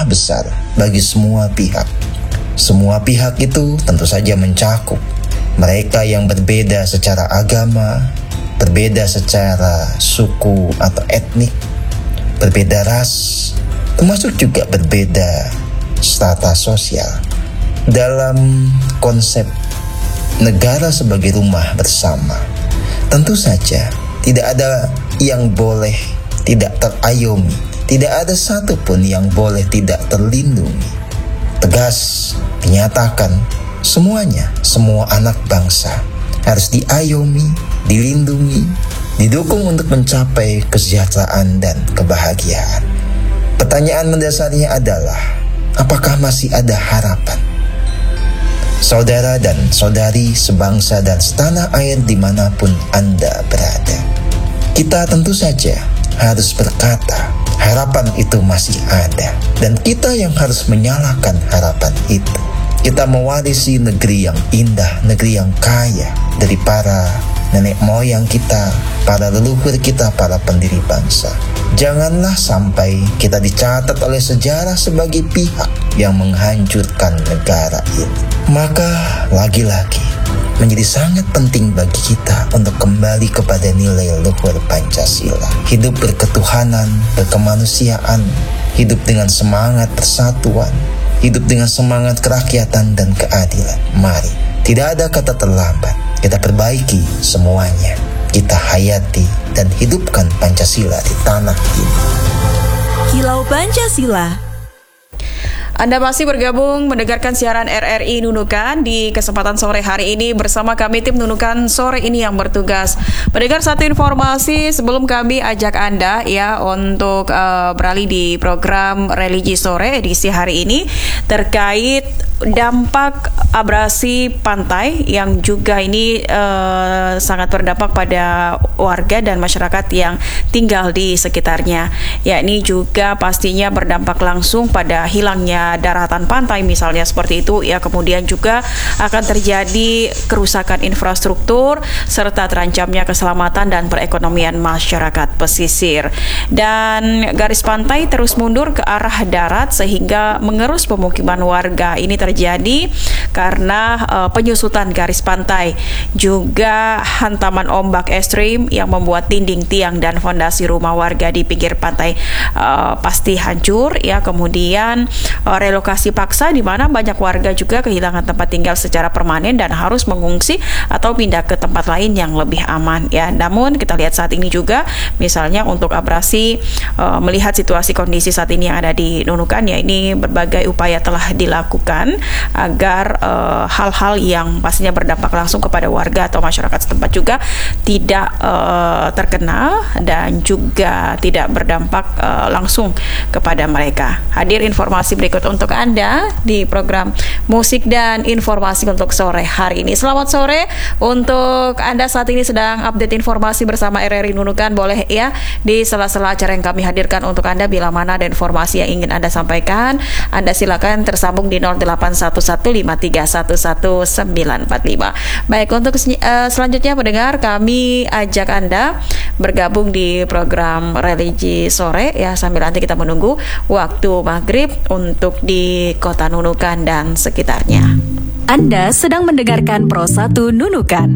masalah besar bagi semua pihak. Semua pihak itu tentu saja mencakup mereka yang berbeda secara agama, berbeda secara suku atau etnik, berbeda ras, termasuk juga berbeda strata sosial. Dalam konsep negara sebagai rumah bersama, tentu saja tidak ada yang boleh tidak terayomi, tidak ada satupun yang boleh tidak terlindungi. Tegas dinyatakan semuanya, semua anak bangsa harus diayomi, dilindungi, didukung untuk mencapai kesejahteraan dan kebahagiaan. Pertanyaan mendasarnya adalah, apakah masih ada harapan? Saudara dan saudari sebangsa dan setanah air dimanapun Anda berada, kita tentu saja harus berkata, harapan itu masih ada. Dan kita yang harus menyalakan harapan itu. Kita mewarisi negeri yang indah, negeri yang kaya dari para nenek moyang kita, para leluhur kita, para pendiri bangsa. Janganlah sampai kita dicatat oleh sejarah sebagai pihak yang menghancurkan negara ini. Maka lagi-lagi menjadi sangat penting bagi kita untuk kembali kepada nilai luhur Pancasila. Hidup berketuhanan, berkemanusiaan, hidup dengan semangat persatuan, hidup dengan semangat kerakyatan dan keadilan. Mari, tidak ada kata terlambat. Kita perbaiki semuanya. Kita hayati dan hidupkan Pancasila di tanah ini. Kilau Pancasila. Anda masih bergabung mendengarkan siaran RRI Nunukan di kesempatan sore hari ini bersama kami tim Nunukan sore ini yang bertugas. Mendengar satu informasi sebelum kami ajak Anda ya untuk beralih di program Religi Sore edisi hari ini terkait dampak abrasi pantai yang juga ini sangat berdampak pada warga dan masyarakat yang tinggal di sekitarnya. Ya, ini juga pastinya berdampak langsung pada hilangnya daratan pantai misalnya seperti itu ya, kemudian juga akan terjadi kerusakan infrastruktur serta terancamnya keselamatan dan perekonomian masyarakat pesisir. Dan garis pantai terus mundur ke arah darat sehingga mengerus pemukiman warga. Ini terjadi karena penyusutan garis pantai, juga hantaman ombak ekstrim yang membuat dinding, tiang dan fondasi rumah warga di pinggir pantai pasti hancur ya. Kemudian relokasi paksa di mana banyak warga juga kehilangan tempat tinggal secara permanen dan harus mengungsi atau pindah ke tempat lain yang lebih aman ya. Namun kita lihat saat ini juga misalnya untuk abrasi, melihat situasi kondisi saat ini yang ada di Nunukan ya, ini berbagai upaya telah dilakukan agar hal-hal yang pastinya berdampak langsung kepada warga atau masyarakat setempat juga tidak terkena dan juga tidak berdampak langsung kepada mereka. Hadir informasi berikut untuk Anda di program Musik dan Informasi untuk sore hari ini. Selamat sore untuk Anda saat ini sedang update informasi bersama RRI Nunukan. Boleh ya di sela-sela acara yang kami hadirkan untuk Anda, bila mana ada informasi yang ingin Anda sampaikan, Anda silakan tersambung di 0811531945. Baik, untuk selanjutnya pendengar, kami ajak Anda bergabung di program Religi Sore ya, sambil nanti kita menunggu waktu maghrib untuk di Kota Nunukan dan sekitarnya. Anda sedang mendengarkan Pro 1 Nunukan.